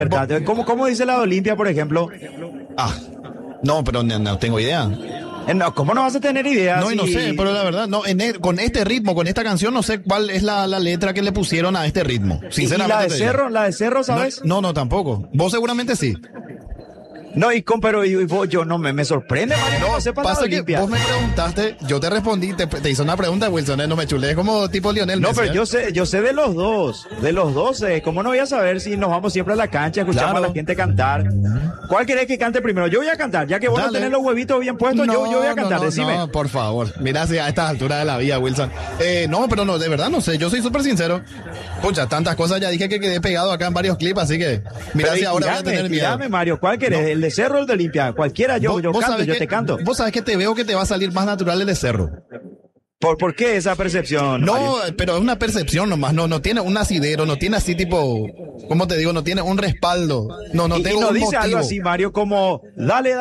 ¿Cómo dice la Olimpia, por ejemplo? Ah, no, pero no tengo idea. No, ¿cómo no vas a tener idea? No, y no sé, pero la verdad, no, con este ritmo, con esta canción, no sé cuál es la letra que le pusieron a este ritmo. Sinceramente. ¿Y la de Cerro, sabes? No, tampoco. Vos seguramente sí. No, pero yo no me sorprende, Mario, no, no sepa pasa nada que limpia. Vos me preguntaste, yo te respondí, te hice una pregunta, Wilson, no me chulé como tipo Lionel Messi. No, pero yo sé de los dos, ¿cómo no voy a saber si nos vamos siempre a la cancha, escuchamos a la gente cantar? ¿Cuál querés que cante primero? Yo voy a cantar, ya que vos no tenés los huevitos bien puestos, yo voy a cantar, decime. No, por favor, mira si a estas alturas de la vida, Wilson. No, pero no, de verdad no sé, yo soy súper sincero. Pucha, tantas cosas ya dije que quedé pegado acá en varios clips, así que mira si ahora voy a tener miedo. Dame, Mario, ¿cuál querés? No. ¿El de Cerro o el de Olimpia? Cualquiera, yo canto, yo te canto. Vos sabés que te veo que te va a salir más natural el de Cerro. ¿Por qué esa percepción? No, Mario? pero es una percepción nomás, no tiene un asidero, no tiene así tipo, ¿cómo te digo? No tiene un respaldo, no tengo un no dice motivo. Algo así, Mario, como, dale,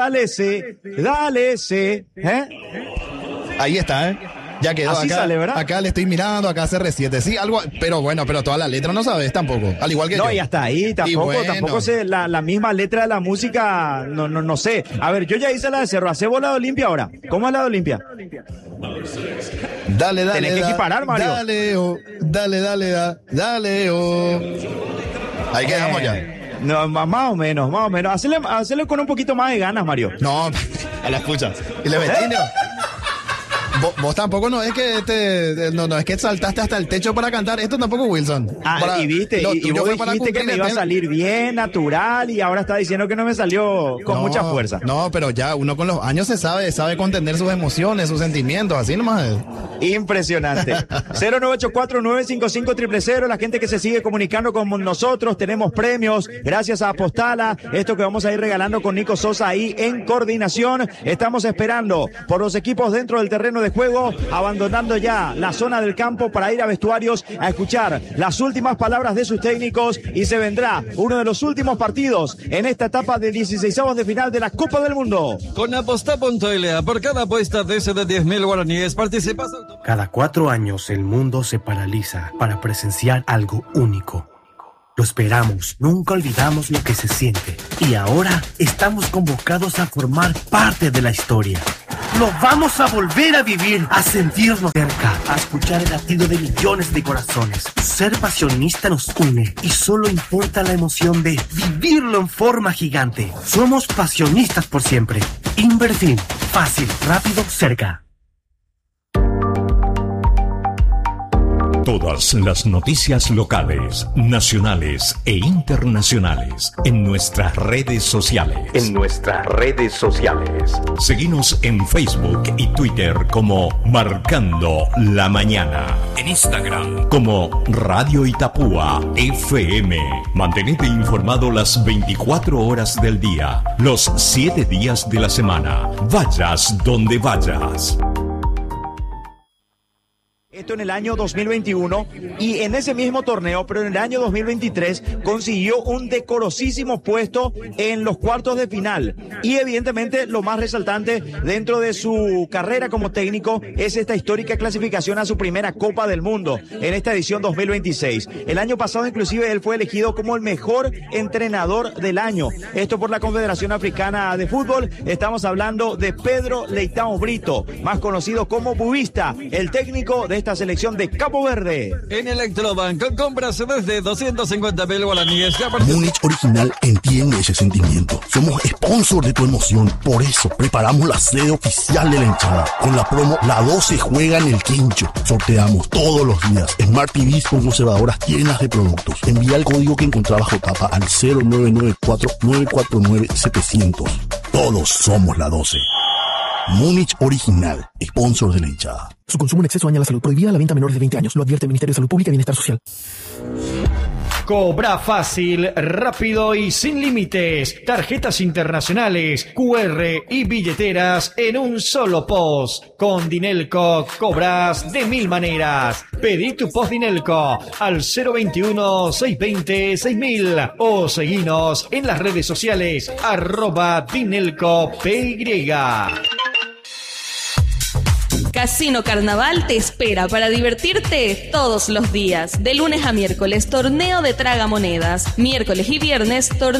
¿eh? Ahí está, Ya quedó. Así acá, sale, ¿verdad? Acá le estoy mirando, acá CR7. Sí, algo, pero toda la letra no sabes tampoco. Al igual que yo. No, y hasta ahí, tampoco sé, la misma letra de la música, no sé. A ver, yo ya hice la de Cerro, hacemos la de Olimpia ahora. ¿Cómo es la de Olimpia? Dale. Tenés que equiparar, Mario. Dale. Ahí quedamos ya. No, más o menos. Hacele con un poquito más de ganas, Mario. No, a la escucha. Y le metí, Vos tampoco no es que no es que saltaste hasta el techo para cantar. Esto tampoco, Wilson. Y viste, y vos dijiste que me iba a salir bien, natural, y ahora está diciendo que no me salió con mucha fuerza. No, pero ya uno con los años sabe contener sus emociones, sus sentimientos, así nomás es. Impresionante. 0984-955-000, la gente que se sigue comunicando con nosotros, tenemos premios, gracias a Apostala, esto que vamos a ir regalando con Nico Sosa ahí en coordinación. Estamos esperando por los equipos dentro del terreno de juego, abandonando ya la zona del campo para ir a vestuarios a escuchar las últimas palabras de sus técnicos, y se vendrá uno de los últimos partidos en esta etapa de 16avos de final de la Copa del Mundo. Con Aposta.la, por cada apuesta de ese de 10.000 guaraníes participas. Cada 4 años el mundo se paraliza para presenciar algo único. Lo esperamos, nunca olvidamos lo que se siente. Y ahora estamos convocados a formar parte de la historia. Lo vamos a volver a vivir, a sentirnos cerca, a escuchar el latido de millones de corazones. Ser pasionista nos une y solo importa la emoción de vivirlo en forma gigante. Somos pasionistas por siempre. Invertir, fácil, rápido, cerca. Todas las noticias locales, nacionales e internacionales en nuestras redes sociales. Seguinos en Facebook y Twitter como Marcando la Mañana. En Instagram como Radio Itapúa FM. Mantenete informado las 24 horas del día, los 7 días de la semana. Vayas donde vayas. Esto en el año 2021, y en ese mismo torneo, pero en el año 2023, consiguió un decorosísimo puesto en los cuartos de final. Y evidentemente lo más resaltante dentro de su carrera como técnico es esta histórica clasificación a su primera Copa del Mundo en esta edición 2026. El año pasado inclusive él fue elegido como el mejor entrenador del año. Esto por la Confederación Africana de Fútbol. Estamos hablando de Pedro Leitão Brito, más conocido como Bubista, el técnico de esta selección de Cabo Verde. En Electrobank, compras desde 250.000 guaraníes. Múnich Original entiende ese sentimiento. Somos sponsor de tu emoción. Por eso preparamos la sede oficial de la hinchada. Con la promo La 12 juega en el quincho. Sorteamos todos los días Smart TVs con conservadoras llenas de productos. Envía el código que encontrás bajo tapa al 0994-949-700. Todos somos la 12. Múnich Original, sponsor de la hinchada. Su consumo en exceso daña la salud. Prohibida la venta a menores de 20 años. Lo advierte el Ministerio de Salud Pública y Bienestar Social. Cobra fácil, rápido y sin límites. Tarjetas internacionales, QR y billeteras en un solo post. Con Dinelco cobras de 1000 maneras. Pedí tu post Dinelco al 021-620-6000 o seguinos en las redes sociales @DinelcoPY. Casino Carnaval te espera para divertirte todos los días. De lunes a miércoles, torneo de tragamonedas. Miércoles y viernes, torneo